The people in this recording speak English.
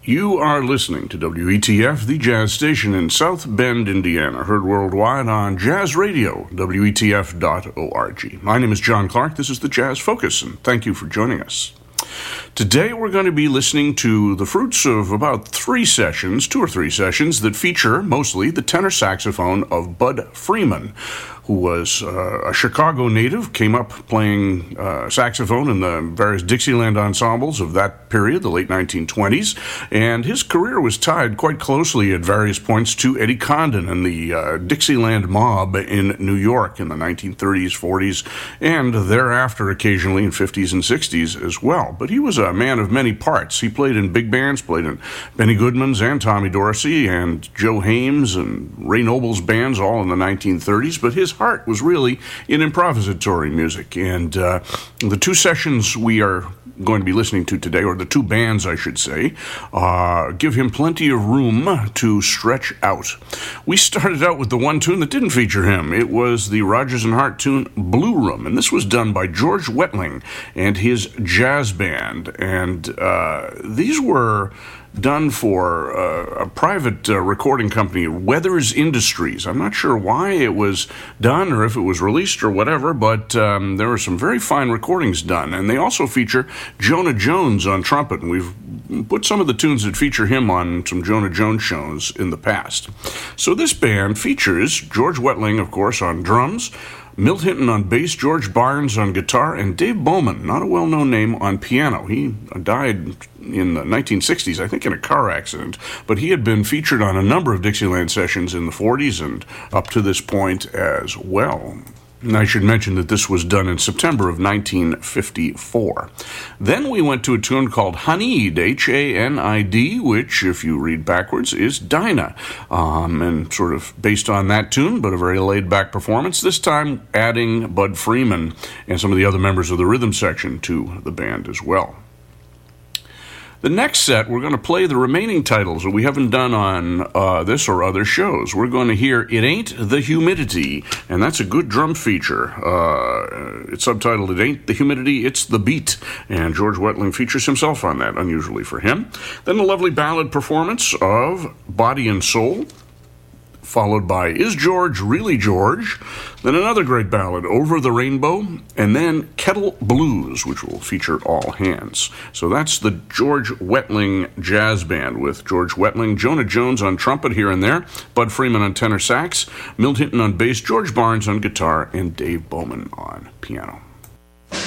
You are listening to WETF, the jazz station in South Bend, Indiana, heard worldwide on Jazz Radio, WETF.org. My name is John Clark. This is the Jazz Focus, and thank you for joining us. Today we're going to be listening to the fruits of about two or three sessions that feature mostly the tenor saxophone of Bud Freeman, who was a Chicago native, came up playing saxophone in the various Dixieland ensembles of that period, the late 1920s, and his career was tied quite closely at various points to Eddie Condon and the Dixieland mob in New York in the 1930s, 40s, and thereafter occasionally in 50s and 60s as well. But he was a man of many parts. He played in big bands, played in Benny Goodman's and Tommy Dorsey and Joe Hames and Ray Noble's bands all in the 1930s, but his heart was really in improvisatory music. And the two sessions we are going to be listening to today, or the two bands, I should say, give him plenty of room to stretch out. We started out with the one tune that didn't feature him. It was the Rodgers and Hart tune Blue Room, and this was done by George Wettling and his jazz band. And these were done for a private recording company, Weathers Industries. I'm not sure why it was done or if it was released or whatever, but there were some very fine recordings done. And they also feature Jonah Jones on trumpet, and we've put some of the tunes that feature him on some Jonah Jones shows in the past. So this band features George Wettling, of course, on drums, Milt Hinton on bass, George Barnes on guitar, and Dave Bowman, not a well-known name, on piano. He died in the 1960s, I think in a car accident, but he had been featured on a number of Dixieland sessions in the 40s and up to this point as well. And I should mention that this was done in September of 1954. Then we went to a tune called Hanid, H-A-N-I-D, which, if you read backwards, is Dinah. And sort of based on that tune, but a very laid-back performance, this time adding Bud Freeman and some of the other members of the rhythm section to the band as well. The next set, we're going to play the remaining titles that we haven't done on this or other shows. We're going to hear It Ain't the Humidity, and that's a good drum feature. It's subtitled It Ain't the Humidity, It's the Beat, and George Wettling features himself on that, unusually for him. Then a lovely ballad performance of Body and Soul, followed by Is George Really George? Then another great ballad, Over the Rainbow, and then Kettle Blues, which will feature all hands. So that's the George Wettling Jazz Band with George Wettling, Jonah Jones on trumpet here and there, Bud Freeman on tenor sax, Milt Hinton on bass, George Barnes on guitar, and Dave Bowman on piano.